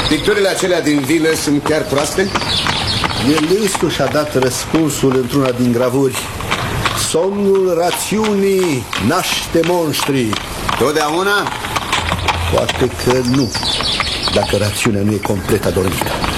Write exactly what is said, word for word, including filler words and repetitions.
Picturile acelea din vilă sunt chiar proaste? El însuși a dat răspunsul într-una din gravuri. Somnul rațiunii naște monștri. Totdeauna? Poate că nu, dacă rațiunea nu e complet adormită.